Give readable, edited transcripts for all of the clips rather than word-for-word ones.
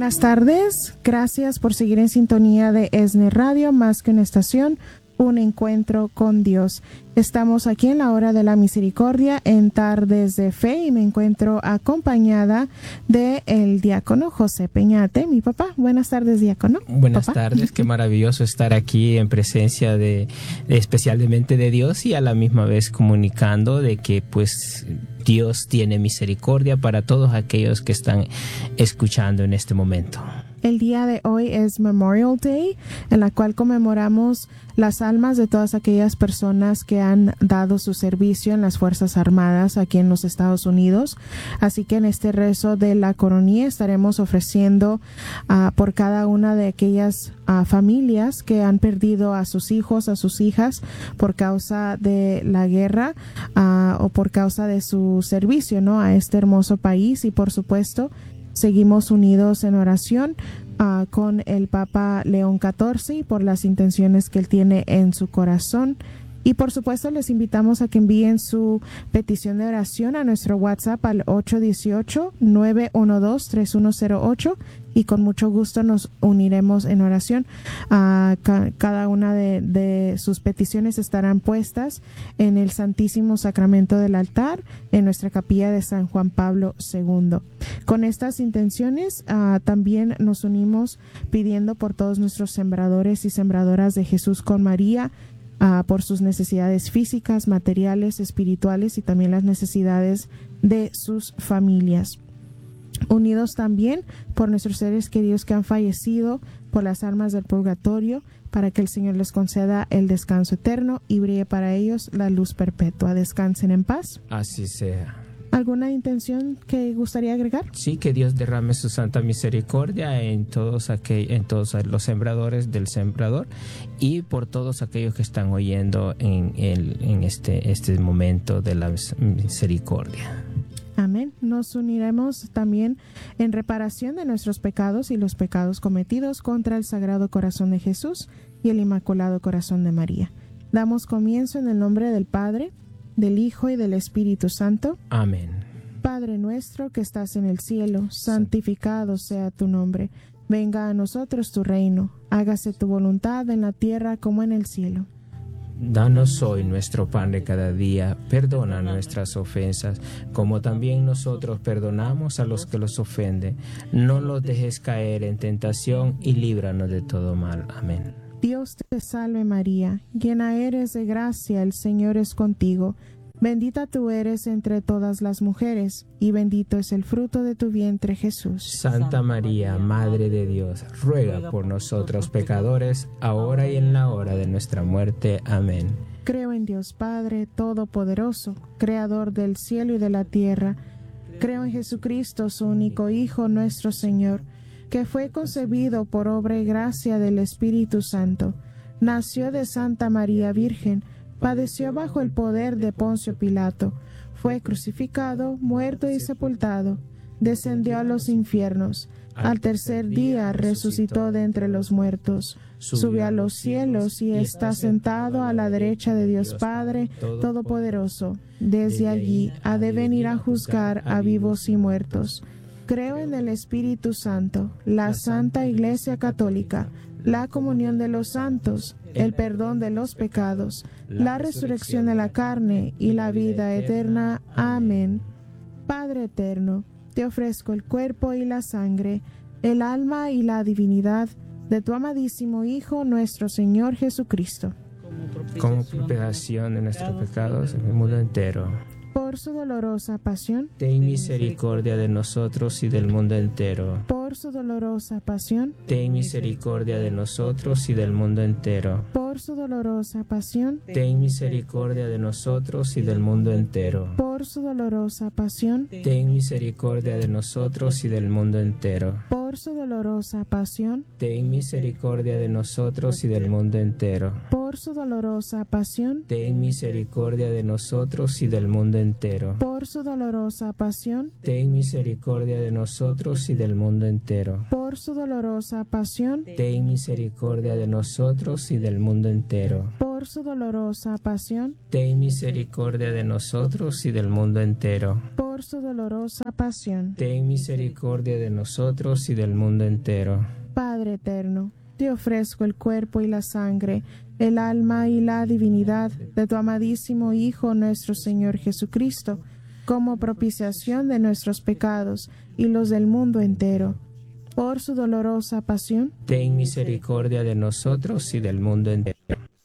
Buenas tardes, gracias por seguir en sintonía de ESNE Radio, más que una estación, un encuentro con Dios. Estamos aquí en la hora de la misericordia en Tardes de Fe y me encuentro acompañada de el diácono José Peñate, mi papá. Buenas tardes, diácono. Buenas ¿Papá? tardes, qué maravilloso estar aquí en presencia especialmente de Dios y a la misma vez comunicando de que pues Dios tiene misericordia para todos aquellos que están escuchando en este momento. El día de hoy es Memorial Day, en la cual conmemoramos las almas de todas aquellas personas que han dado su servicio en las Fuerzas Armadas aquí en los Estados Unidos. Así que en este rezo de la coronilla estaremos ofreciendo por cada una de aquellas familias que han perdido a sus hijos, a sus hijas por causa de la guerra o por causa de su servicio, ¿no?, a este hermoso país. Y por supuesto, seguimos unidos en oración con el Papa León XIV por las intenciones que él tiene en su corazón. Y por supuesto les invitamos a que envíen su petición de oración a nuestro WhatsApp al 818-912-3108 y con mucho gusto nos uniremos en oración. Cada una de sus peticiones estarán puestas en el Santísimo Sacramento del altar en nuestra capilla de San Juan Pablo II. Con estas intenciones también nos unimos pidiendo por todos nuestros sembradores y sembradoras de Jesús con María, por sus necesidades físicas, materiales, espirituales y también las necesidades de sus familias. Unidos también por nuestros seres queridos que han fallecido, por las almas del purgatorio, para que el Señor les conceda el descanso eterno y brille para ellos la luz perpetua. Descansen en paz. Así sea. ¿Alguna intención que gustaría agregar? Sí, que Dios derrame su santa misericordia en todos los sembradores del sembrador y por todos aquellos que están oyendo en este momento de la misericordia. Amén. Nos uniremos también en reparación de nuestros pecados y los pecados cometidos contra el Sagrado Corazón de Jesús y el Inmaculado Corazón de María. Damos comienzo en el nombre del Padre, del Hijo y del Espíritu Santo. Amén. Padre nuestro que estás en el cielo, santificado sea tu nombre. Venga a nosotros tu reino. Hágase tu voluntad en la tierra como en el cielo. Danos hoy nuestro pan de cada día. Perdona nuestras ofensas, como también nosotros perdonamos a los que los ofenden. No los dejes caer en tentación y líbranos de todo mal. Amén. Dios te salve María, llena eres de gracia, el Señor es contigo. Bendita tú eres entre todas las mujeres, y bendito es el fruto de tu vientre, Jesús. Santa María, Madre de Dios, ruega por nosotros pecadores, ahora y en la hora de nuestra muerte. Amén. Creo en Dios Padre Todopoderoso, Creador del cielo y de la tierra. Creo en Jesucristo, su único Hijo, nuestro Señor, que fue concebido por obra y gracia del Espíritu Santo. Nació de Santa María Virgen, padeció bajo el poder de Poncio Pilato, fue crucificado, muerto y sepultado, descendió a los infiernos, al tercer día resucitó de entre los muertos, subió a los cielos y está sentado a la derecha de Dios Padre Todopoderoso. Desde allí ha de venir a juzgar a vivos y muertos. Creo en el Espíritu Santo, la Santa Iglesia Católica, la comunión de los santos, el perdón de los pecados, la resurrección de la carne y la vida eterna. Amén. Padre eterno, te ofrezco el cuerpo y la sangre, el alma y la divinidad de tu amadísimo Hijo, nuestro Señor Jesucristo, como propiciación de nuestros pecados en el mundo entero. Por su dolorosa pasión, ten misericordia de nosotros y del mundo entero. Por su dolorosa pasión, ten misericordia de nosotros y del mundo entero. Por su dolorosa pasión, ten misericordia de nosotros y del mundo entero. Por su dolorosa pasión, ten misericordia de nosotros y del mundo entero. Por su dolorosa pasión, ten misericordia de nosotros y del mundo entero. Por por su dolorosa pasión, ten misericordia de nosotros y del mundo entero. por su dolorosa pasión, Ten misericordia de nosotros y del mundo entero. por su dolorosa pasión, Ten misericordia de nosotros y del mundo entero. por su dolorosa pasión, Ten misericordia de nosotros y del mundo entero. por su dolorosa pasión. Ten misericordia de nosotros y del mundo entero. Padre eterno, te ofrezco el cuerpo y la sangre, el alma y la divinidad de tu amadísimo Hijo nuestro Señor Jesucristo, como propiciación de nuestros pecados y los del mundo entero. Por su dolorosa pasión, Ten misericordia de nosotros y del mundo entero.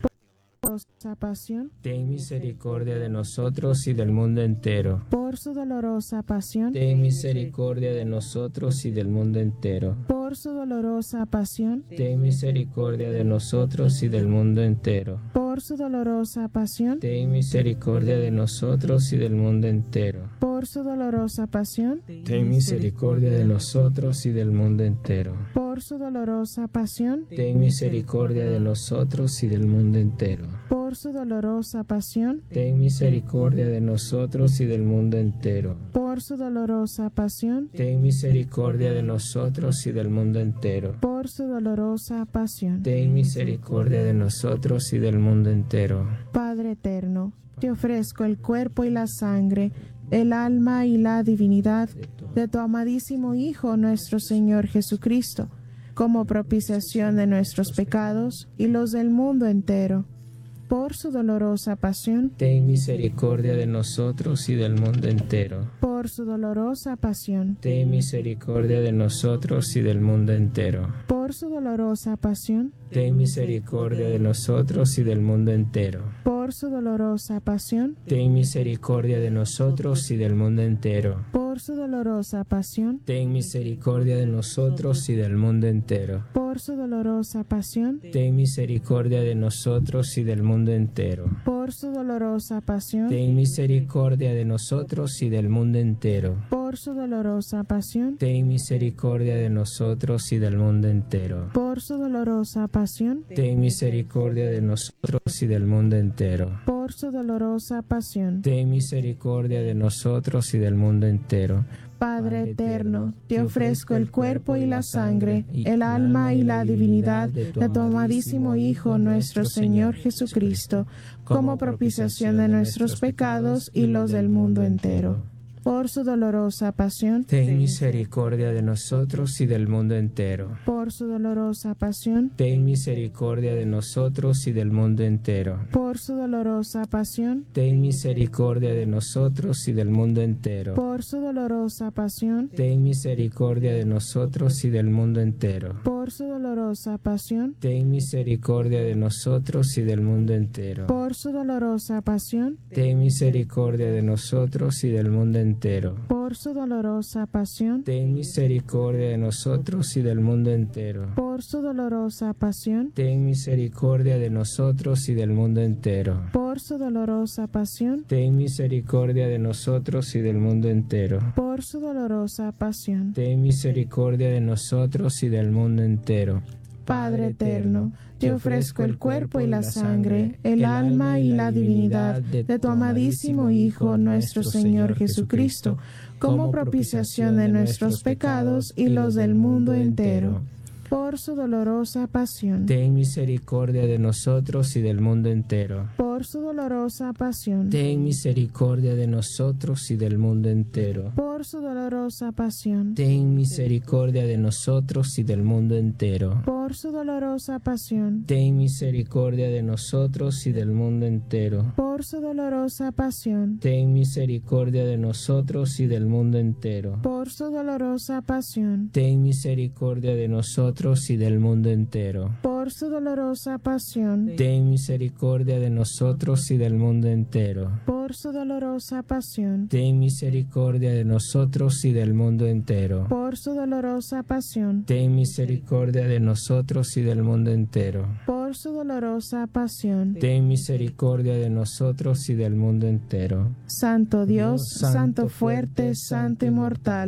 dolorosa pasión, Ten misericordia de nosotros y del mundo entero. por su dolorosa pasión, Ten misericordia de nosotros y del mundo entero. por su dolorosa pasión, Ten misericordia de nosotros y del mundo entero. por su dolorosa pasión, Ten misericordia de nosotros y del mundo entero. por su dolorosa pasión, Ten misericordia de nosotros y del mundo entero. por su dolorosa pasión, Ten misericordia de nosotros y del mundo entero. por su dolorosa pasión, Ten misericordia de nosotros y del mundo entero. por su dolorosa pasión, Ten misericordia de nosotros y del mundo entero. por su dolorosa pasión. Ten misericordia de nosotros y del mundo entero. Padre eterno, te ofrezco el cuerpo y la sangre, el alma y la divinidad de tu amadísimo Hijo nuestro Señor Jesucristo, como propiciación de nuestros pecados y los del mundo entero. Por su dolorosa pasión, Ten misericordia de nosotros y del mundo entero. por su dolorosa pasión, Ten misericordia de nosotros y del mundo entero. por su dolorosa pasión, Ten misericordia de nosotros y del mundo entero. por su dolorosa pasión, Ten misericordia de nosotros y del mundo entero. por su dolorosa pasión, Ten misericordia de nosotros y del mundo entero. por su dolorosa pasión, Ten misericordia de nosotros y del mundo entero. por su dolorosa pasión, Ten misericordia de nosotros y del mundo entero. por su dolorosa pasión, Ten misericordia de nosotros y del mundo entero. por su dolorosa pasión, Ten misericordia de nosotros y del mundo entero. por su dolorosa pasión. Ten misericordia de nosotros y del mundo entero. Padre eterno, te ofrezco el cuerpo y la sangre, el alma y la divinidad de tu amadísimo Hijo nuestro Señor Jesucristo, como propiciación de nuestros pecados y los del mundo entero. Por su dolorosa pasión, Ten misericordia de nosotros y del mundo entero. por su dolorosa pasión, Ten misericordia de nosotros y del mundo entero. por su dolorosa pasión, Ten misericordia de nosotros y del mundo entero. por su dolorosa pasión, Ten misericordia de nosotros y del mundo entero. por su dolorosa pasión, Ten misericordia de nosotros y del mundo entero. por su dolorosa pasión, Ten misericordia de nosotros y del mundo entero. por su dolorosa pasión, Ten misericordia de nosotros y del mundo entero. por su dolorosa pasión, Ten misericordia de nosotros y del mundo entero. por su dolorosa pasión, Ten misericordia de nosotros y del mundo entero. por su dolorosa pasión. Ten misericordia de nosotros y del mundo entero. Padre eterno, te ofrezco el cuerpo y la sangre, el alma y la divinidad de tu amadísimo Hijo nuestro Señor Jesucristo, como propiciación de nuestros pecados y los del mundo entero. Por su dolorosa pasión, Ten misericordia de nosotros y del mundo entero. por su dolorosa pasión, Ten misericordia de nosotros y del mundo entero. por su dolorosa pasión, Ten misericordia de nosotros y del mundo entero. por su dolorosa pasión, Ten misericordia de nosotros y del mundo entero. por su dolorosa pasión, Ten misericordia de nosotros y del mundo entero. por su dolorosa pasión, Ten misericordia de nosotros y del mundo entero. por su dolorosa pasión, Ten misericordia de nosotros y del mundo entero. por su dolorosa pasión, Ten misericordia de nosotros y del mundo entero. por su dolorosa pasión, Ten misericordia de nosotros y del mundo entero. por su dolorosa pasión. Ten misericordia de nosotros y del mundo entero. Santo Dios, Santo fuerte, Santo inmortal,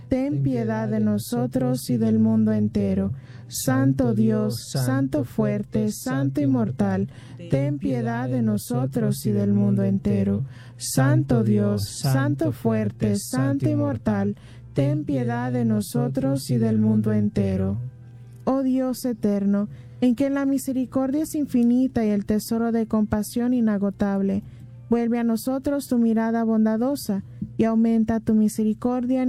ten piedad de nosotros y del mundo entero. Santo Dios, Santo fuerte, Santo inmortal, ten piedad de nosotros y del mundo entero. Santo Dios, Santo fuerte, Santo inmortal, ten piedad de nosotros y del mundo entero. Oh Dios eterno, en que la misericordia es infinita y el tesoro de compasión inagotable, vuelve a nosotros tu mirada bondadosa y aumenta tu misericordia